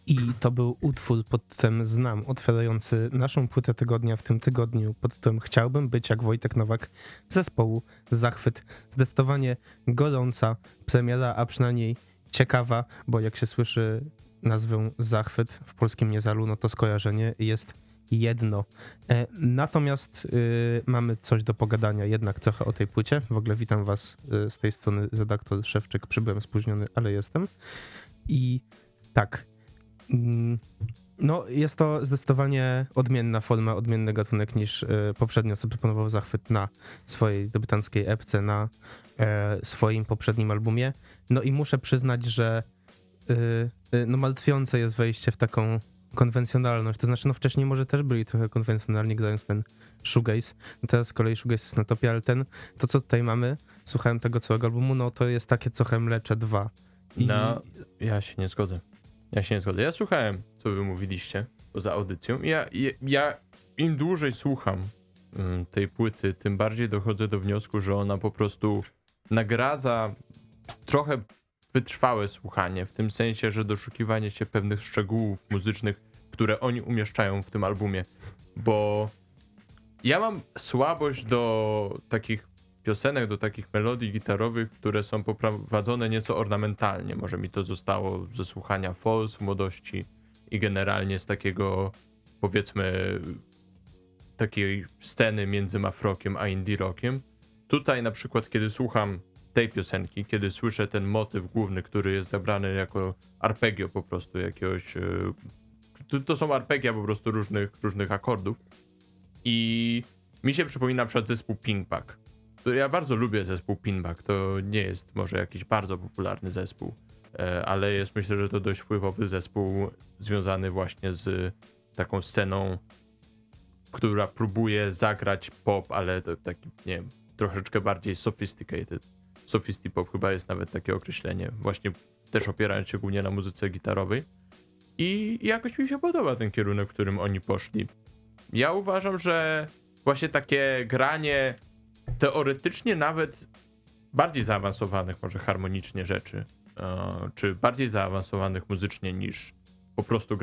I to był utwór pod tytułem Znam, otwierający naszą płytę tygodnia w tym tygodniu pod tytułem Chciałbym być jak Wojtek Nowak zespołu Zachwyt. Zdecydowanie gorąca premiera, a przynajmniej ciekawa, bo jak się słyszy nazwę Zachwyt w polskim Niezalu, no to skojarzenie jest jedno. Natomiast mamy coś do pogadania jednak trochę o tej płycie. W ogóle witam was z tej strony, redaktor Szewczyk. Przybyłem spóźniony, ale jestem. I tak, no jest to zdecydowanie odmienna forma, odmienny gatunek niż poprzednio, co proponował Zachwyt na swojej debiutanckiej epce, na swoim poprzednim albumie. No i muszę przyznać, że no martwiące jest wejście w taką konwencjonalność. To znaczy, no wcześniej może też byli trochę konwencjonalni, grając ten shoegaze. No teraz z kolei shoegaze jest na topie, ale to co tutaj mamy, słuchałem tego całego albumu, no to jest takie trochę Mlecze 2. No, ja się nie zgodzę. Ja słuchałem, co wy mówiliście poza audycją. Ja im dłużej słucham tej płyty, tym bardziej dochodzę do wniosku, że ona po prostu nagradza trochę wytrwałe słuchanie, w tym sensie, że doszukiwanie się pewnych szczegółów muzycznych, które oni umieszczają w tym albumie, bo ja mam słabość do takich piosenek, do takich melodii gitarowych, które są poprowadzone nieco ornamentalnie. Może mi to zostało ze słuchania Falls w młodości i generalnie z takiego, powiedzmy, takiej sceny między mafrokiem a indie rockiem. Tutaj na przykład, kiedy słucham tej piosenki, kiedy słyszę ten motyw główny, który jest zabrany jako arpeggio po prostu jakiegoś... To są arpeggia po prostu różnych akordów i mi się przypomina na przykład zespół Pinkback. Ja bardzo lubię zespół Pinkback, to nie jest może jakiś bardzo popularny zespół, ale jest, myślę, że to dość wpływowy zespół związany właśnie z taką sceną, która próbuje zagrać pop, ale to taki, nie wiem, troszeczkę bardziej sophisticated. Sophistipop chyba jest nawet takie określenie, właśnie też opierając się głównie na muzyce gitarowej. I jakoś mi się podoba ten kierunek, w którym oni poszli. Ja uważam, że właśnie takie granie teoretycznie nawet bardziej zaawansowanych może harmonicznie rzeczy, czy bardziej zaawansowanych muzycznie niż po prostu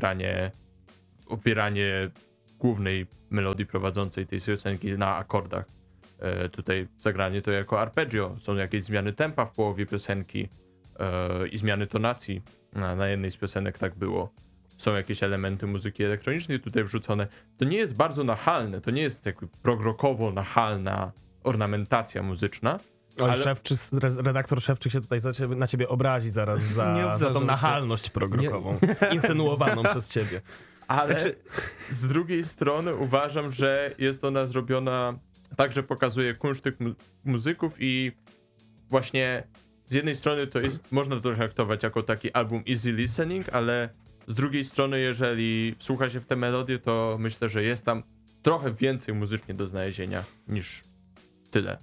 opieranie głównej melodii prowadzącej tej piosenki na akordach. Tutaj zagranie to jako arpeggio, są jakieś zmiany tempa w połowie piosenki i zmiany tonacji. Na jednej z piosenek tak było. Są jakieś elementy muzyki elektronicznej tutaj wrzucone. To nie jest bardzo nachalne, to nie jest jakby prog-rockowo nachalna ornamentacja muzyczna. Oj, ale... redaktor Szewczyk się tutaj na ciebie obrazi zaraz za tą nachalność prog-rockową insynuowaną przez ciebie. Ale z drugiej strony uważam, że jest ona zrobiona tak, że pokazuje kunszt tych muzyków i właśnie z jednej strony to jest, można to traktować jako taki album easy listening, ale z drugiej strony, jeżeli wsłucha się w te melodie, to myślę, że jest tam trochę więcej muzycznie do znalezienia niż tyle.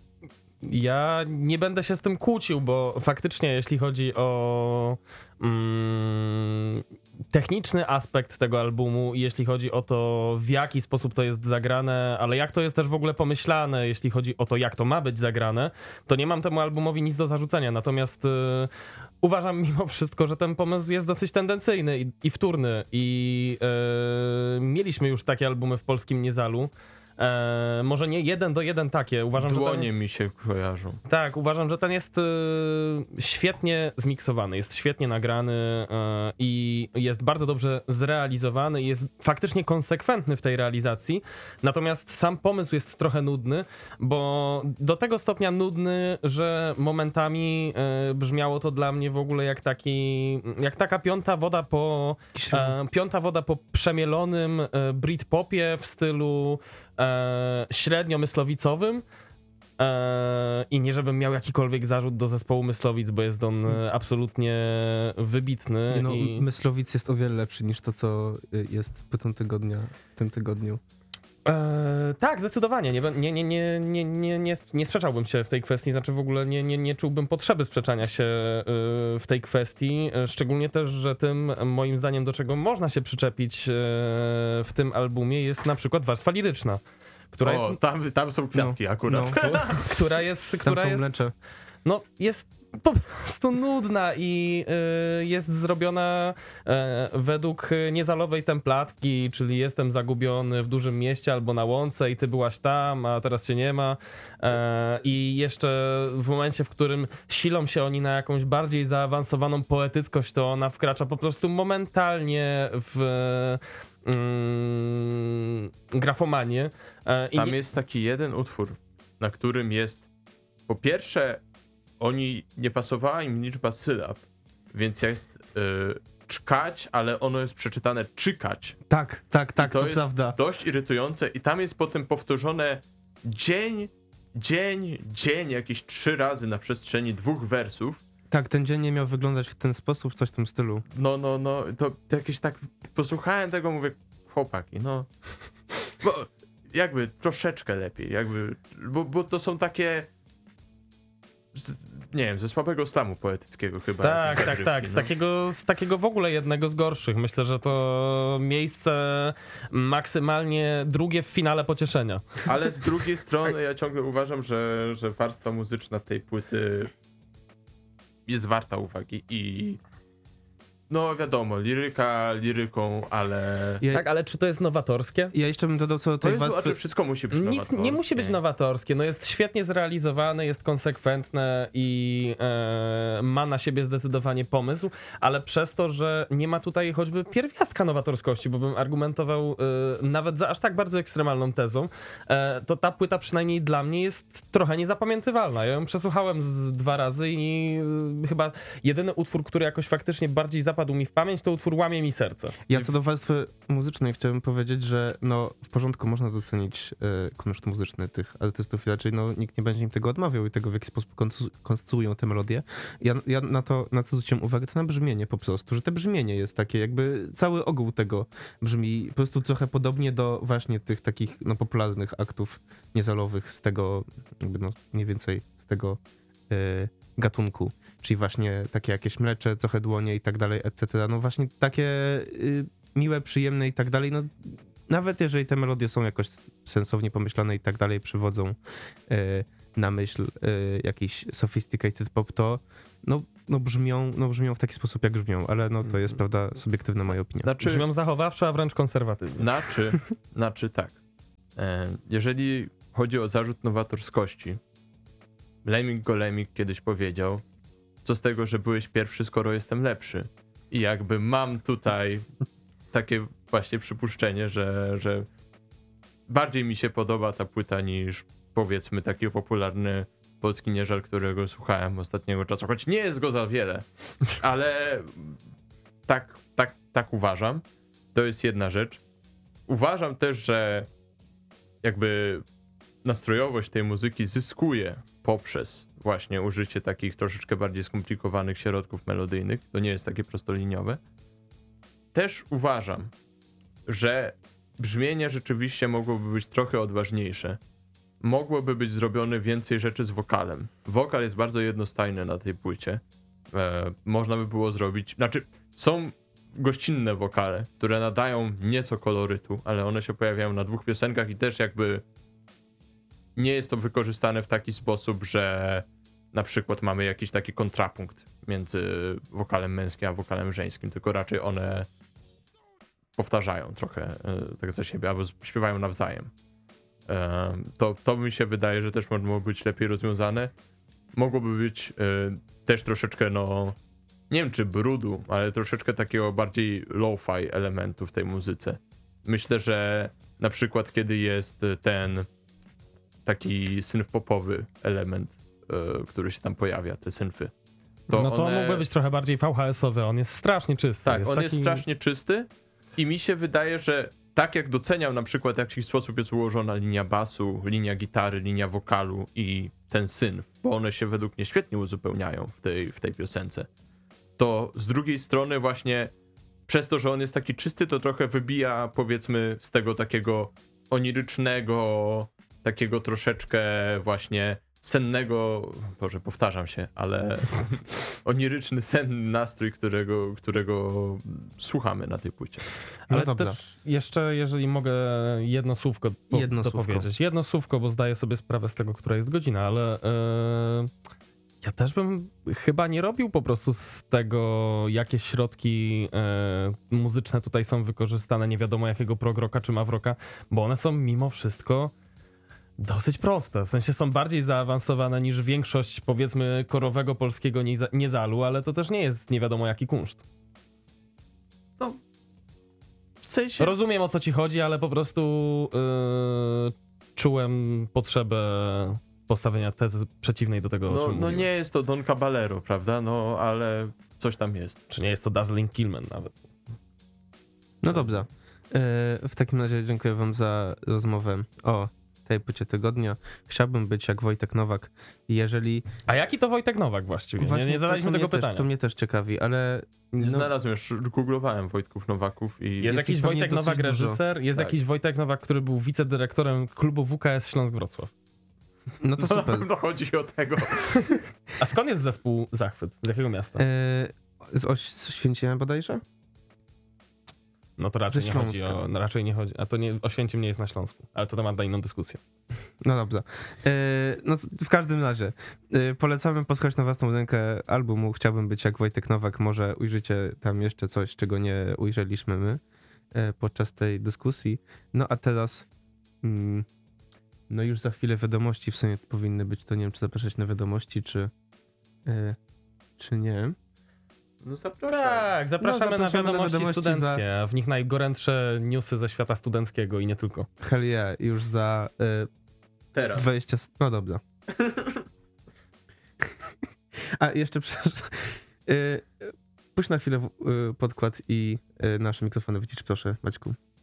Ja nie będę się z tym kłócił, bo faktycznie jeśli chodzi o techniczny aspekt tego albumu i jeśli chodzi o to, w jaki sposób to jest zagrane, ale jak to jest też w ogóle pomyślane, jeśli chodzi o to, jak to ma być zagrane, to nie mam temu albumowi nic do zarzucenia. Natomiast uważam mimo wszystko, że ten pomysł jest dosyć tendencyjny i wtórny i mieliśmy już takie albumy w polskim Niezalu. Może nie 1:1 takie. Uważam, Dłonie że ten... mi się kojarzą. Tak, uważam, że ten jest świetnie zmiksowany, jest świetnie nagrany i jest bardzo dobrze zrealizowany i jest faktycznie konsekwentny w tej realizacji. Natomiast sam pomysł jest trochę nudny, bo do tego stopnia nudny, że momentami brzmiało to dla mnie w ogóle jak taka piąta woda po przemielonym Britpopie w stylu średnio myślowicowym i nie żebym miał jakikolwiek zarzut do zespołu Myslowic, bo jest on absolutnie wybitny. No, Myslowic jest o wiele lepszy niż to, co jest płytą tygodnia w tym tygodniu. Tak, zdecydowanie. Nie sprzeczałbym się w tej kwestii, znaczy w ogóle nie czułbym potrzeby sprzeczania się w tej kwestii, szczególnie też, że tym moim zdaniem, do czego można się przyczepić w tym albumie, jest na przykład warstwa liryczna. Która jest, tam są kwiatki akurat. która jest Mlecze. No, jest po prostu nudna i jest zrobiona według niezalowej templatki, czyli jestem zagubiony w dużym mieście albo na łące i ty byłaś tam, a teraz cię nie ma. I jeszcze w momencie, w którym silą się oni na jakąś bardziej zaawansowaną poetyckość, to ona wkracza po prostu momentalnie w grafomanię. Tam jest taki jeden utwór, na którym jest po pierwsze nie pasowała im liczba sylab, więc jest czkać, ale ono jest przeczytane czykać. Tak, To to jest prawda. dość irytujące i tam jest potem powtórzone dzień jakieś 3 razy na przestrzeni 2 wersów. Tak, ten dzień nie miał wyglądać w ten sposób, coś w tym stylu. No, to jakieś tak, posłuchałem tego, mówię, chłopaki, no, bo jakby troszeczkę lepiej, bo to są takie, nie wiem, ze słabego stamu poetyckiego chyba. Tak, jakieś tak. zagrywki, no. Z takiego w ogóle jednego z gorszych. Myślę, że to miejsce maksymalnie drugie w finale pocieszenia. Ale z drugiej strony ja ciągle uważam, że warstwa muzyczna tej płyty jest warta uwagi i no wiadomo, liryka liryką, ale... Tak, ale czy to jest nowatorskie? Ja jeszcze bym dodał co do To tej jest, warstwy. znaczy wszystko musi być Nic nowatorskie. nie musi być nowatorskie. No jest świetnie zrealizowane, jest konsekwentne i ma na siebie zdecydowanie pomysł, ale przez to, że nie ma tutaj choćby pierwiastka nowatorskości, bo bym argumentował nawet za aż tak bardzo ekstremalną tezą, to ta płyta przynajmniej dla mnie jest trochę niezapamiętywalna. Ja ją przesłuchałem 2 razy i chyba jedyny utwór, który jakoś faktycznie bardziej zapadł mi w pamięć, to utwór Łamie mi serce. Ja co do warstwy muzycznej chciałbym powiedzieć, że no w porządku można docenić kunszt muzyczny tych artystów i raczej no nikt nie będzie im tego odmawiał i tego w jaki sposób konstruują te melodie. Ja na co zwróciłem uwagę, to na brzmienie po prostu, że te brzmienie jest takie jakby cały ogół tego brzmi po prostu trochę podobnie do właśnie tych takich no popularnych aktów niezalowych z tego jakby no mniej więcej z tego gatunku, czyli właśnie takie jakieś mlecze, trochę dłonie i tak dalej, etc. No właśnie takie miłe, przyjemne i tak dalej, no nawet jeżeli te melodie są jakoś sensownie pomyślane i tak dalej, przywodzą na myśl jakiś sophisticated pop, to brzmią w taki sposób, jak brzmią, ale no to jest, prawda, subiektywna moja opinia. Znaczy, Brzmią zachowawczo, a wręcz konserwatywnie. Znaczy tak. Jeżeli chodzi o zarzut nowatorskości, Lemming Golemik kiedyś powiedział, co z tego, że byłeś pierwszy, skoro jestem lepszy. I jakby mam tutaj takie właśnie przypuszczenie, że bardziej mi się podoba ta płyta niż powiedzmy taki popularny polski nieżal, którego słuchałem ostatniego czasu, choć nie jest go za wiele, ale tak uważam. To jest jedna rzecz. Uważam też, że jakby nastrojowość tej muzyki zyskuje poprzez właśnie użycie takich troszeczkę bardziej skomplikowanych środków melodyjnych. To nie jest takie prostoliniowe. Też uważam, że brzmienie rzeczywiście mogłoby być trochę odważniejsze. Mogłoby być zrobione więcej rzeczy z wokalem. Wokal jest bardzo jednostajny na tej płycie. Można by było zrobić... Znaczy, są gościnne wokale, które nadają nieco kolorytu, ale one się pojawiają na 2 piosenkach i też jakby nie jest to wykorzystane w taki sposób, że na przykład mamy jakiś taki kontrapunkt między wokalem męskim a wokalem żeńskim, tylko raczej one powtarzają trochę tak za siebie, albo śpiewają nawzajem. To mi się wydaje, że też mogło być lepiej rozwiązane. Mogłoby być też troszeczkę, no nie wiem czy brudu, ale troszeczkę takiego bardziej lo-fi elementu w tej muzyce. Myślę, że na przykład kiedy jest ten taki synth popowy element, który się tam pojawia, te synfy. To on mógłby być trochę bardziej VHS-owy, on jest strasznie czysty. Tak, jest strasznie czysty i mi się wydaje, że tak jak doceniał na przykład w jaki sposób jest ułożona linia basu, linia gitary, linia wokalu i ten synth, bo one się według mnie świetnie uzupełniają w tej piosence, to z drugiej strony właśnie przez to, że on jest taki czysty, to trochę wybija powiedzmy z tego takiego onirycznego, takiego troszeczkę właśnie sennego, Boże, powtarzam się, ale oniryczny, senny nastrój, którego słuchamy na tej płycie. Ale No dobra. też jeszcze, jeżeli mogę jedno słówko dopowiedzieć. Jedno słówko, bo zdaję sobie sprawę z tego, która jest godzina, ale Ja też bym chyba nie robił po prostu z tego, jakie środki muzyczne tutaj są wykorzystane, nie wiadomo jakiego progroka czy mawroka, bo one są mimo wszystko dosyć proste. W sensie są bardziej zaawansowane niż większość, powiedzmy, korowego polskiego niezalu, ale to też nie jest nie wiadomo jaki kunszt. W sensie... Rozumiem, o co ci chodzi, ale po prostu czułem potrzebę postawienia tezy przeciwnej do tego, o czym No mówiłeś. nie jest to Don Caballero, prawda? No ale coś tam jest. Czy nie jest to Dazzling Killman nawet. No dobrze. W takim razie dziękuję wam za rozmowę o tej płycie tygodnia. Chciałbym być jak Wojtek Nowak. Jeżeli... A jaki to Wojtek Nowak właściwie? Właśnie nie zadaliśmy to tego mnie też, pytania. to mnie też ciekawi, ale... Nie no, znalazłem, już googlowałem Wojtków Nowaków i... Jest Jest jakiś ich pewnie Wojtek dosyć Nowak dużo. reżyser, jest Tak. jakiś Wojtek Nowak, który był wicedyrektorem klubu WKS Śląsk-Wrocław. no to No, na super. pewno chodzi o tego. A skąd jest zespół Zachwyt? Z jakiego miasta? Z Święcimia bodajże? No to raczej ze nie chodzi Śląska. o... Raczej nie chodzi. A to nie, Oświęcim nie jest na Śląsku. Ale to temat na inną dyskusję. No dobrze. No w każdym razie polecamy posłuchać na własną rękę albumu Chciałbym być jak Wojtek Nowak. Może ujrzycie tam jeszcze coś, czego nie ujrzeliśmy my podczas tej dyskusji. No a teraz no już za chwilę wiadomości w sumie powinny być. To nie wiem, czy zapraszać na wiadomości, czy nie. No zapraszam. Tak, zapraszamy na zapraszamy na wiadomości wiadomości studenckie, a w nich najgorętsze newsy ze świata studenckiego i nie tylko. Hell yeah, już za Teraz. 20... No dobra. A jeszcze przepraszam. Puść na chwilę podkład i nasze mikrofony wycisz, proszę, Maćku.